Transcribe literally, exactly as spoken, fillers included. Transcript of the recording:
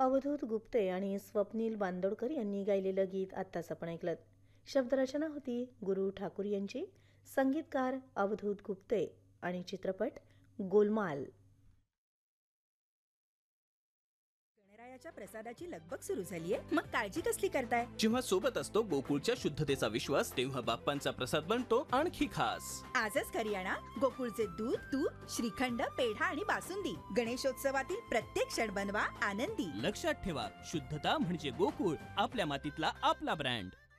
अवधूत गुप्ते आणि स्वप्नील बांदोडकर यांनी गायलेलं गीत आत्ताच आपण ऐकलं. शब्दरचना होती गुरु ठाकूर यांची, संगीतकार अवधूत गुप्ते आणि चित्रपट गोलमाल. गणरायाच्या प्रसादाची लगबग सुरू झालीये, मग काळजी कसली करताय? जेव्हा सोबत असतो गोकुळच्या शुद्धतेचा विश्वास, तेव्हा बाप्पांचा प्रसाद बनतो आणखी खास. आजच घरी आणा गोकुळचे दूध, तूप, श्रीखंड, पेढा आणि बासुंदी. गणेशोत्सवातील प्रत्येक क्षण बनवा आनंदी. लक्षात ठेवा, शुद्धता म्हणजे गोकुळ, आपल्या मातीतला आपला ब्रँड.